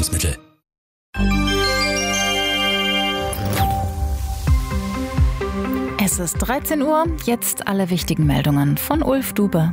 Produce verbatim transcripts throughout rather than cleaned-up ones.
Nahrungsergänzungsmittel. Es ist dreizehn Uhr, jetzt alle wichtigen Meldungen von Ulf Dube.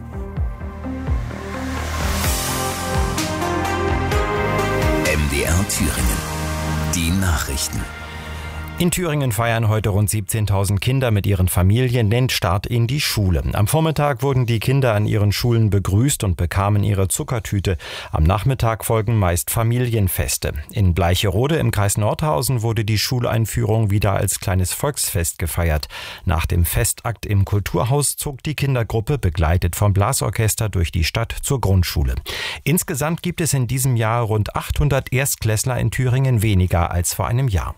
M D R Thüringen. Die Nachrichten. In Thüringen feiern heute rund siebzehntausend Kinder mit ihren Familien den Start in die Schule. Am Vormittag wurden die Kinder an ihren Schulen begrüßt und bekamen ihre Zuckertüte. Am Nachmittag folgen meist Familienfeste. In Bleicherode im Kreis Nordhausen wurde die Schuleinführung wieder als kleines Volksfest gefeiert. Nach dem Festakt im Kulturhaus zog die Kindergruppe, begleitet vom Blasorchester, durch die Stadt zur Grundschule. Insgesamt gibt es in diesem Jahr rund achthundert Erstklässler in Thüringen weniger als vor einem Jahr.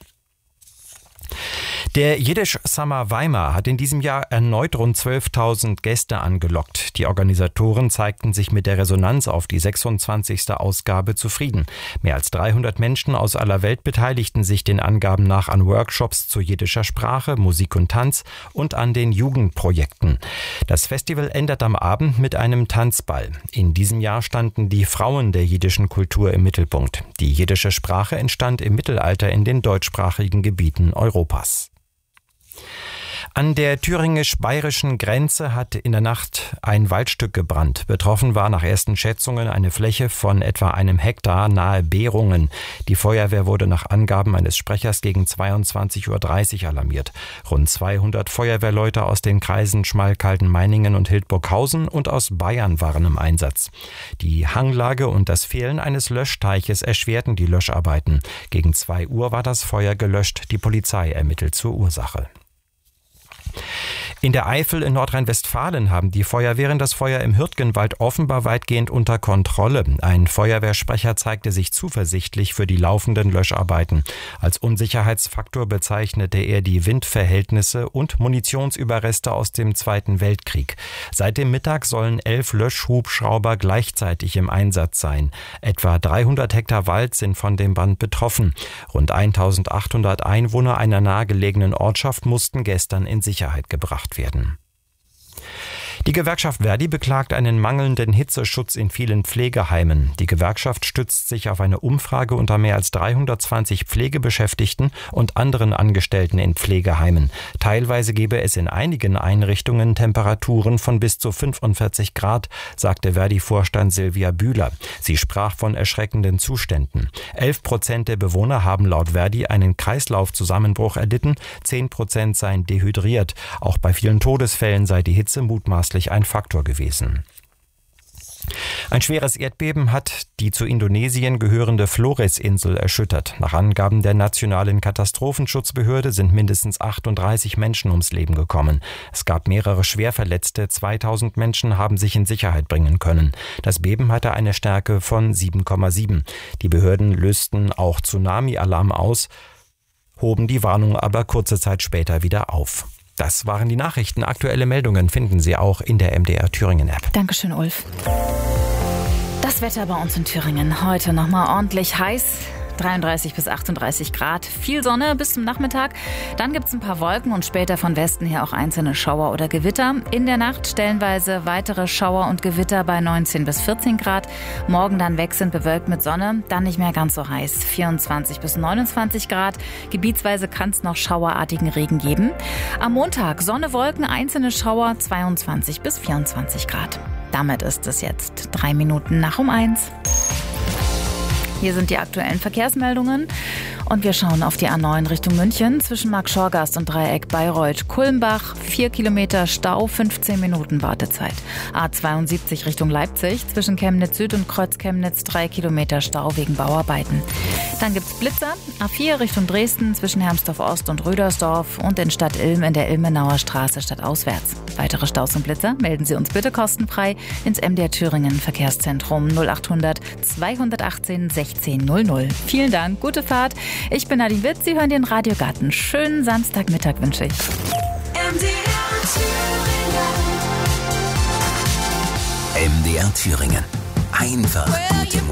Der Jiddisch Summer Weimar hat in diesem Jahr erneut rund zwölftausend Gäste angelockt. Die Organisatoren zeigten sich mit der Resonanz auf die sechsundzwanzigste Ausgabe zufrieden. Mehr als dreihundert Menschen aus aller Welt beteiligten sich den Angaben nach an Workshops zu jiddischer Sprache, Musik und Tanz und an den Jugendprojekten. Das Festival endet am Abend mit einem Tanzball. In diesem Jahr standen die Frauen der jiddischen Kultur im Mittelpunkt. Die jiddische Sprache entstand im Mittelalter in den deutschsprachigen Gebieten Europas. An der thüringisch-bayerischen Grenze hat in der Nacht ein Waldstück gebrannt. Betroffen war nach ersten Schätzungen eine Fläche von etwa einem Hektar nahe Behrungen. Die Feuerwehr wurde nach Angaben eines Sprechers gegen zweiundzwanzig Uhr dreißig alarmiert. Rund zweihundert Feuerwehrleute aus den Kreisen Schmalkalden-Meiningen und Hildburghausen und aus Bayern waren im Einsatz. Die Hanglage und das Fehlen eines Löschteiches erschwerten die Löscharbeiten. Gegen zwei Uhr war das Feuer gelöscht. Die Polizei ermittelt zur Ursache. In der Eifel in Nordrhein-Westfalen haben die Feuerwehren das Feuer im Hürtgenwald offenbar weitgehend unter Kontrolle. Ein Feuerwehrsprecher zeigte sich zuversichtlich für die laufenden Löscharbeiten. Als Unsicherheitsfaktor bezeichnete er die Windverhältnisse und Munitionsüberreste aus dem Zweiten Weltkrieg. Seit dem Mittag sollen elf Löschhubschrauber gleichzeitig im Einsatz sein. Etwa dreihundert Hektar Wald sind von dem Brand betroffen. Rund eintausendachthundert Einwohner einer nahegelegenen Ortschaft mussten gestern in Sicherheit gebracht werden. Die Gewerkschaft Verdi beklagt einen mangelnden Hitzeschutz in vielen Pflegeheimen. Die Gewerkschaft stützt sich auf eine Umfrage unter mehr als dreihundertzwanzig Pflegebeschäftigten und anderen Angestellten in Pflegeheimen. Teilweise gebe es in einigen Einrichtungen Temperaturen von bis zu fünfundvierzig Grad, sagte Verdi-Vorstand Silvia Bühler. Sie sprach von erschreckenden Zuständen. Elf Prozent der Bewohner haben laut Verdi einen Kreislaufzusammenbruch erlitten, zehn Prozent seien dehydriert. Auch bei vielen Todesfällen sei die Hitze mutmaßlich ein Faktor gewesen. Ein schweres Erdbeben hat die zu Indonesien gehörende Flores-Insel erschüttert. Nach Angaben der Nationalen Katastrophenschutzbehörde sind mindestens achtunddreißig Menschen ums Leben gekommen. Es gab mehrere Schwerverletzte, zweitausend Menschen haben sich in Sicherheit bringen können. Das Beben hatte eine Stärke von sieben Komma sieben. Die Behörden lösten auch Tsunami-Alarm aus, hoben die Warnung aber kurze Zeit später wieder auf. Das waren die Nachrichten. Aktuelle Meldungen finden Sie auch in der M D R Thüringen App. Dankeschön, Ulf. Das Wetter bei uns in Thüringen. Heute nochmal ordentlich heiß. dreiunddreißig bis achtunddreißig Grad, viel Sonne bis zum Nachmittag. Dann gibt es ein paar Wolken und später von Westen her auch einzelne Schauer oder Gewitter. In der Nacht stellenweise weitere Schauer und Gewitter bei neunzehn bis vierzehn Grad. Morgen dann wechselnd bewölkt mit Sonne, dann nicht mehr ganz so heiß. vierundzwanzig bis neunundzwanzig Grad. Gebietsweise kann es noch schauerartigen Regen geben. Am Montag Sonne, Wolken, einzelne Schauer, zweiundzwanzig bis vierundzwanzig Grad. Damit ist es jetzt drei Minuten nach um eins. Hier sind die aktuellen Verkehrsmeldungen und wir schauen auf die A neun Richtung München zwischen Marktschorgast und Dreieck Bayreuth. Kulmbach, vier Kilometer Stau, fünfzehn Minuten Wartezeit. A zweiundsiebzig Richtung Leipzig zwischen Chemnitz Süd und Kreuz Chemnitz, drei Kilometer Stau wegen Bauarbeiten. Dann gibt's Blitzer, A vier Richtung Dresden zwischen Hermsdorf Ost und Rödersdorf und in Stadt Ilm in der Ilmenauer Straße stadtauswärts. Weitere Staus und Blitzer melden Sie uns bitte kostenfrei ins M D R Thüringen Verkehrszentrum null achthundert zweihundertachtzehn sechzehn null null. Vielen Dank, gute Fahrt. Ich bin Nadine Witz, Sie hören den Radiogarten. Schönen Samstagmittag wünsche ich. M D R Thüringen. M D R Thüringen. Einfach gute Musik.